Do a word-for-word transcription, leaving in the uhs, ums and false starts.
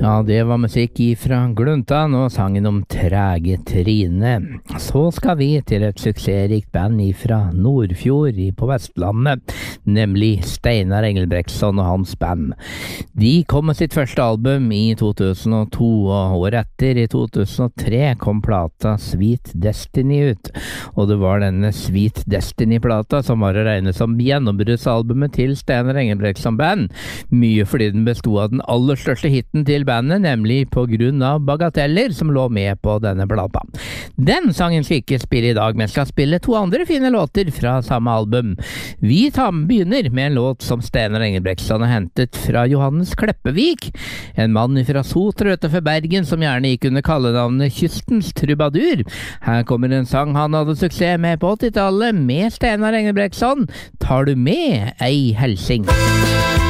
Ja, det var musikk ifra Gluntan og sangen om Træge Trine. Så skal vi til et suksessrikt band ifra Nordfjord på Vestlandet, nemlig Steinar Engelbrektsson og hans band. De kom med sitt første album i to tusen og to, og året etter, i to tusen og tre, kom plata Sweet Destiny ut. Og det var denne Sweet Destiny-plata som var å regne som gjennombruddsalbumet til Steinar Engelbrektsson band, mye fordi den bestod av den aller største hitten til bandet, nemlig På grunn av bagateller, som lå med på denne plata. Den sangen skal ikke spille i dag, men skal spille to andre fine låter fra samme album. Vi tar, begynner med en låt som Steinar Engelbrektsson har hentet fra Johannes Kleppevik, en mann fra Sotra utenfor Bergen som gjerne gikk under kallenavnet Kystens Trubadur. Her kommer en sang han hadde suksess med på åttitallet med Steinar Engelbrektsson, Tar du med ei helsing?